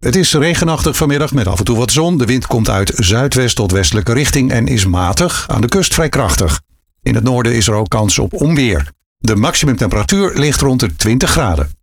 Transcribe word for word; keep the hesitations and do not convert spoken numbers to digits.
Het is regenachtig vanmiddag met af en toe wat zon. De wind komt uit zuidwest tot westelijke richting en is matig, aan de kust vrij krachtig. In het noorden is er ook kans op onweer. De maximumtemperatuur ligt rond de twintig graden.